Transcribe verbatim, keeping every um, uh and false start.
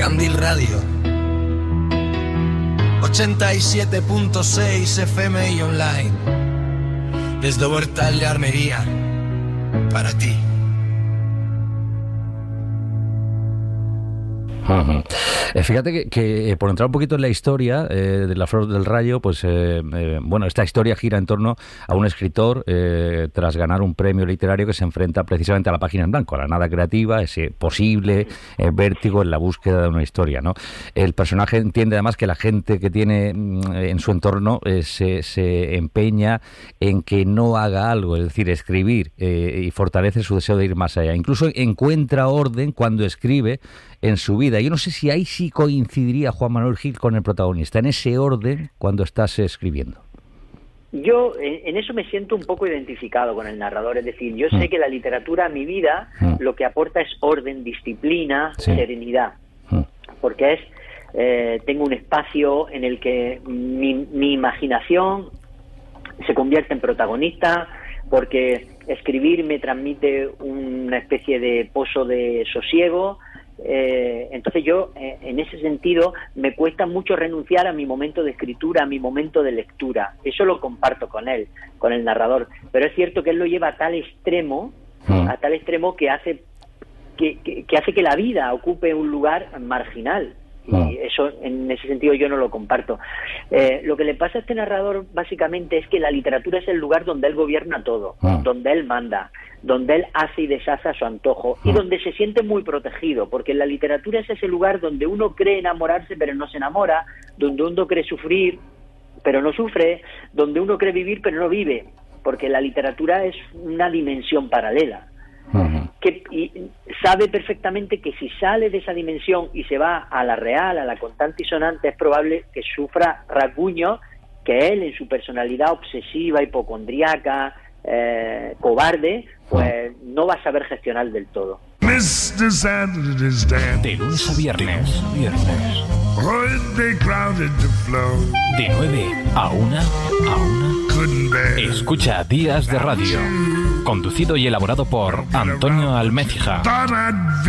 Candil Radio ochenta y siete punto seis F M y online desde Huertal de Armería para ti. Uh-huh. Eh, fíjate que, que eh, por entrar un poquito en la historia eh, de La Flor del Rayo, pues eh, eh, bueno, esta historia gira en torno a un escritor eh, tras ganar un premio literario que se enfrenta precisamente a la página en blanco, a la nada creativa, ese posible eh, vértigo en la búsqueda de una historia, ¿no? El personaje entiende además que la gente que tiene en su entorno eh, se, se empeña en que no haga algo, es decir, escribir, eh, y fortalece su deseo de ir más allá. Incluso encuentra orden cuando escribe en su vida. Yo no sé si ahí sí coincidiría Juan Manuel Gil con el protagonista, en ese orden cuando estás escribiendo. Yo en eso me siento un poco identificado con el narrador, es decir, yo mm. sé que la literatura a mi vida mm. lo que aporta es orden, disciplina, sí. serenidad, mm. porque es eh, tengo un espacio en el que mi, mi imaginación se convierte en protagonista, porque escribir me transmite una especie de pozo de sosiego. Eh, entonces yo eh, en ese sentido me cuesta mucho renunciar a mi momento de escritura, a mi momento de lectura. Eso lo comparto con él, con el narrador, pero es cierto que él lo lleva a tal extremo mm. a tal extremo que hace que, que, que hace que la vida ocupe un lugar marginal, y mm. eso en ese sentido yo no lo comparto. Eh, lo que le pasa a este narrador básicamente es que la literatura es el lugar donde él gobierna todo, mm. donde él manda, donde él hace y deshace a su antojo y donde se siente muy protegido, porque la literatura es ese lugar donde uno cree enamorarse pero no se enamora, donde uno cree sufrir pero no sufre, donde uno cree vivir pero no vive, porque la literatura es una dimensión paralela. Uh-huh. Que y sabe perfectamente que si sale de esa dimensión y se va a la real, a la contante y sonante, es probable que sufra rasguños que él, en su personalidad obsesiva, hipocondríaca, eh, cobarde, pues no va a saber gestionar del todo. De lunes a viernes, viernes. De nueve a una, a una. Escucha Días de Radio. Conducido y elaborado por Antonio Almécija.